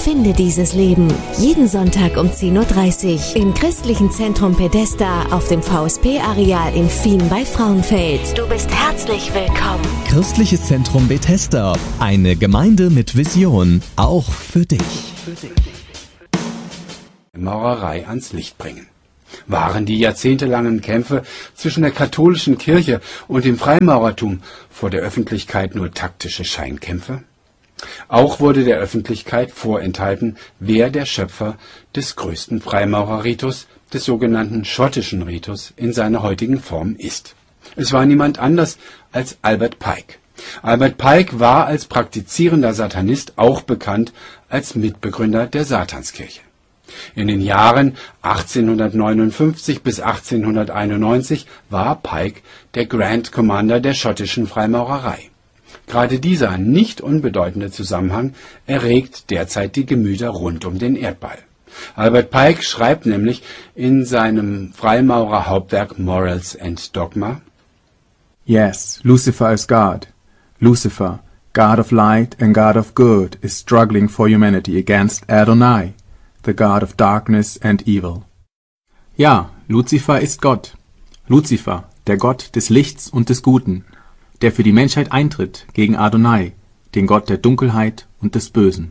Finde dieses Leben. Jeden Sonntag um 10:30 Uhr im christlichen Zentrum Bethesda auf dem VSP-Areal in Fien bei Frauenfeld. Du bist herzlich willkommen. Christliches Zentrum Bethesda. Eine Gemeinde mit Vision. Auch für dich. Maurerei ans Licht bringen. Waren die jahrzehntelangen Kämpfe zwischen der katholischen Kirche und dem Freimaurertum vor der Öffentlichkeit nur taktische Scheinkämpfe? Auch wurde der Öffentlichkeit vorenthalten, wer der Schöpfer des größten Freimaurerritus, des sogenannten schottischen Ritus, in seiner heutigen Form ist. Es war niemand anders als Albert Pike. Albert Pike war als praktizierender Satanist auch bekannt als Mitbegründer der Satanskirche. In den Jahren 1859 bis 1891 war Pike der Grand Commander der schottischen Freimaurerei. Gerade dieser nicht unbedeutende Zusammenhang erregt derzeit die Gemüter rund um den Erdball. Albert Pike schreibt nämlich in seinem Freimaurerhauptwerk Morals and Dogma: Yes, Lucifer is God. Lucifer, God of light and God of good, is struggling for humanity against Adonai, the God of darkness and evil. Ja, Lucifer ist Gott. Lucifer, der Gott des Lichts und des Guten, der für die Menschheit eintritt gegen Adonai, den Gott der Dunkelheit und des Bösen.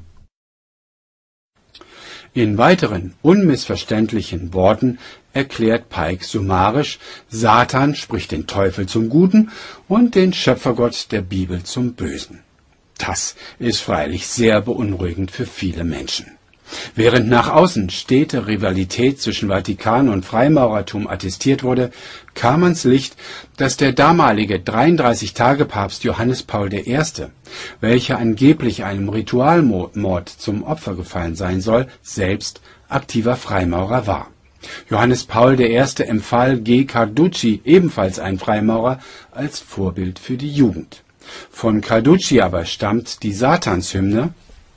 In weiteren unmissverständlichen Worten erklärt Pike summarisch, Satan spricht den Teufel zum Guten und den Schöpfergott der Bibel zum Bösen. Das ist freilich sehr beunruhigend für viele Menschen. Während nach außen stete Rivalität zwischen Vatikan und Freimaurertum attestiert wurde, kam ans Licht, dass der damalige 33-Tage-Papst Johannes Paul I., welcher angeblich einem Ritualmord zum Opfer gefallen sein soll, selbst aktiver Freimaurer war. Johannes Paul I. empfahl G. Carducci, ebenfalls ein Freimaurer, als Vorbild für die Jugend. Von Carducci aber stammt die Satanshymne: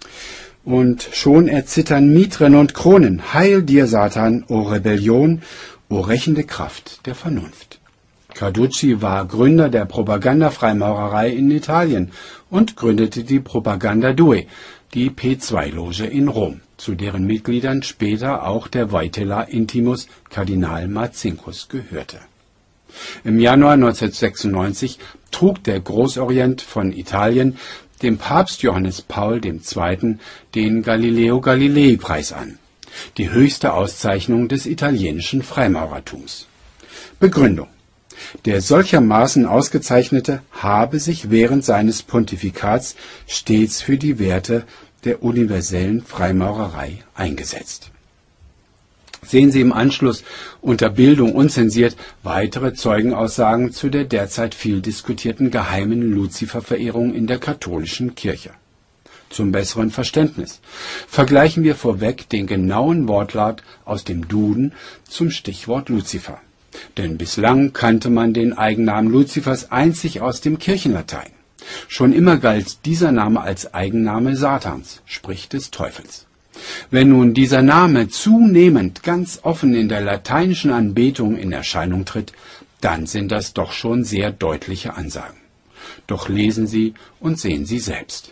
Und schon erzittern Mitren und Kronen, heil dir, Satan, o Rebellion, o rächende Kraft der Vernunft. Carducci war Gründer der Propaganda-Freimaurerei in Italien und gründete die Propaganda Due, die P2-Loge in Rom, zu deren Mitgliedern später auch der Wojtyła Intimus Kardinal Marcinkus gehörte. Im Januar 1996 trug der Großorient von Italien dem Papst Johannes Paul II. Den Galileo Galilei-Preis an, die höchste Auszeichnung des italienischen Freimaurertums. Begründung: Der solchermaßen Ausgezeichnete habe sich während seines Pontifikats stets für die Werte der universellen Freimaurerei eingesetzt. Sehen Sie im Anschluss unter Bildung unzensiert weitere Zeugenaussagen zu der derzeit viel diskutierten geheimen Luziferverehrung in der katholischen Kirche. Zum besseren Verständnis vergleichen wir vorweg den genauen Wortlaut aus dem Duden zum Stichwort Luzifer. Denn bislang kannte man den Eigennamen Luzifers einzig aus dem Kirchenlatein. Schon immer galt dieser Name als Eigenname Satans, sprich des Teufels. Wenn nun dieser Name zunehmend ganz offen in der lateinischen Anbetung in Erscheinung tritt, dann sind das doch schon sehr deutliche Ansagen. Doch lesen Sie und sehen Sie selbst.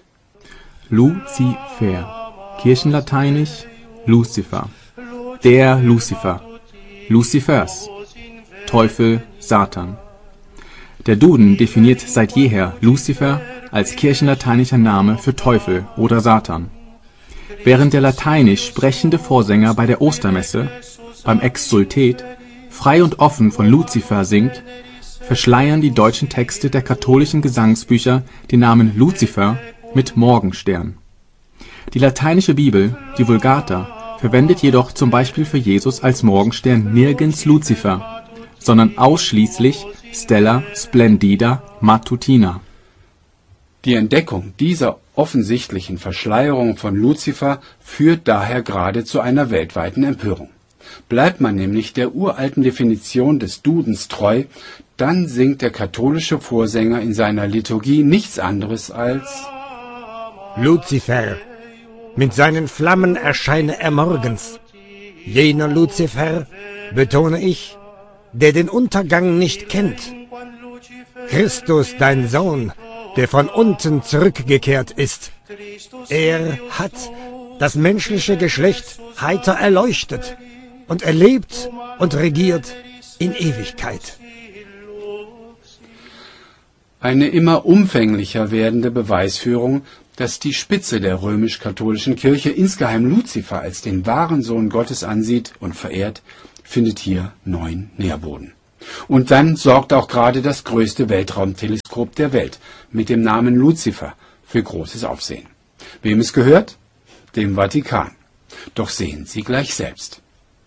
Lucifer, Kirchenlateinisch Lucifer, der Lucifer, Lucifers, Teufel, Satan. Der Duden definiert seit jeher Lucifer als kirchenlateinischer Name für Teufel oder Satan. Während der lateinisch sprechende Vorsänger bei der Ostermesse, beim Exsultet, frei und offen von Luzifer singt, verschleiern die deutschen Texte der katholischen Gesangsbücher den Namen Luzifer mit Morgenstern. Die lateinische Bibel, die Vulgata, verwendet jedoch zum Beispiel für Jesus als Morgenstern nirgends Luzifer, sondern ausschließlich Stella Splendida Matutina. Die Entdeckung dieser offensichtlichen Verschleierung von Luzifer führt daher gerade zu einer weltweiten Empörung. Bleibt man nämlich der uralten Definition des Dudens treu, dann singt der katholische Vorsänger in seiner Liturgie nichts anderes als Luzifer, mit seinen Flammen erscheine er morgens. Jener Luzifer, betone ich, der den Untergang nicht kennt. Christus, dein Sohn, der von unten zurückgekehrt ist, Er hat das menschliche Geschlecht heiter erleuchtet und er lebt und regiert in Ewigkeit. Eine immer umfänglicher werdende Beweisführung, dass die Spitze der römisch-katholischen Kirche insgeheim Luzifer als den wahren Sohn Gottes ansieht und verehrt, findet hier neuen Nährboden. Und dann sorgt auch gerade das größte Weltraumteleskop der Welt mit dem Namen Luzifer für großes Aufsehen. Wem es gehört? Dem Vatikan. Doch sehen Sie gleich selbst.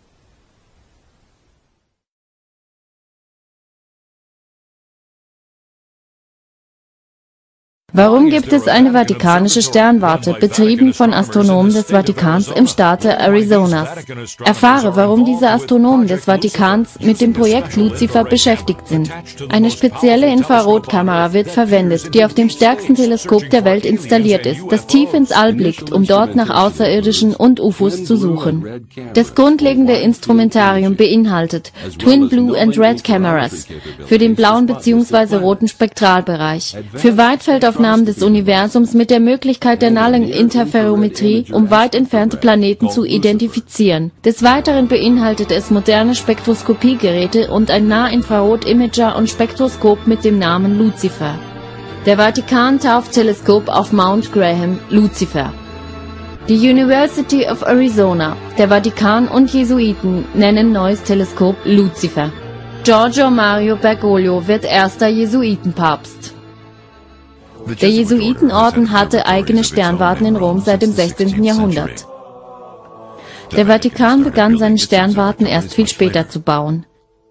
Warum gibt es eine vatikanische Sternwarte, betrieben von Astronomen des Vatikans im Staate Arizonas? Erfahre, warum diese Astronomen des Vatikans mit dem Projekt Luzifer beschäftigt sind. Eine spezielle Infrarotkamera wird verwendet, die auf dem stärksten Teleskop der Welt installiert ist, das tief ins All blickt, um dort nach Außerirdischen und UFOs zu suchen. Das grundlegende Instrumentarium beinhaltet Twin Blue and Red Cameras für den blauen bzw. roten Spektralbereich, für Weitfeldaufnahmen des Universums mit der Möglichkeit der Nullen-Interferometrie, um weit entfernte Planeten zu identifizieren. Des Weiteren beinhaltet es moderne Spektroskopiegeräte und ein Nahinfrarot-Imager und Spektroskop mit dem Namen Luzifer. Der Vatikan tauft Teleskop auf Mount Graham Luzifer. Die University of Arizona, der Vatikan und Jesuiten nennen neues Teleskop Luzifer. Giorgio Mario Bergoglio wird erster Jesuitenpapst. Der Jesuitenorden hatte eigene Sternwarten in Rom seit dem 16. Jahrhundert. Der Vatikan begann seine Sternwarten erst viel später zu bauen.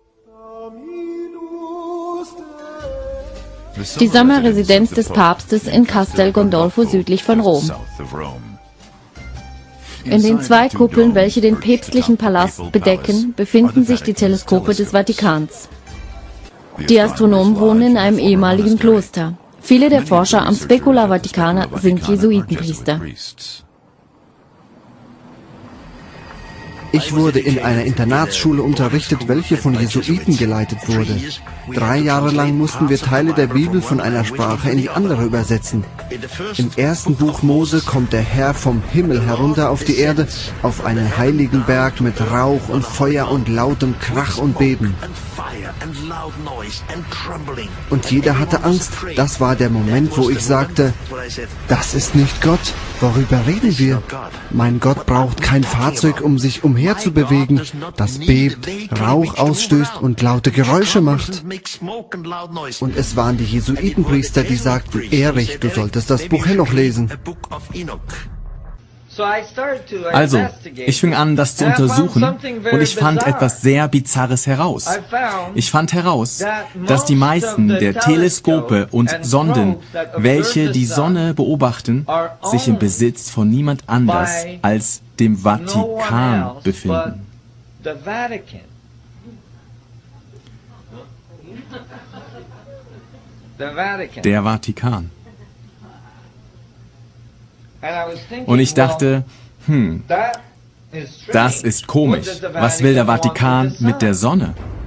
Die Sommerresidenz des Papstes in Castel Gandolfo südlich von Rom. In den zwei Kuppeln, welche den päpstlichen Palast bedecken, befinden sich die Teleskope des Vatikans. Die Astronomen wohnen in einem ehemaligen Kloster. Viele der Forscher am Specula Vaticana sind Jesuitenpriester. Ich wurde in einer Internatsschule unterrichtet, welche von Jesuiten geleitet wurde. 3 Jahre lang mussten wir Teile der Bibel von einer Sprache in die andere übersetzen. Im ersten Buch Mose kommt der Herr vom Himmel herunter auf die Erde, auf einen heiligen Berg mit Rauch und Feuer und lautem Krach und Beben. Und jeder hatte Angst. Das war der Moment, wo ich sagte, das ist nicht Gott. Worüber reden wir? Mein Gott braucht kein Fahrzeug, um sich umherzubewegen, das bebt, Rauch ausstößt und laute Geräusche macht. Und es waren die Jesuitenpriester, die sagten, Erich, du solltest das Buch Henoch lesen. Also, ich fing an, das zu untersuchen, und ich fand etwas sehr Bizarres heraus. Ich fand heraus, dass die meisten der Teleskope und Sonden, welche die Sonne beobachten, sich im Besitz von niemand anders als dem Vatikan befinden. Der Vatikan. Und ich dachte, das ist komisch. Was will der Vatikan mit der Sonne?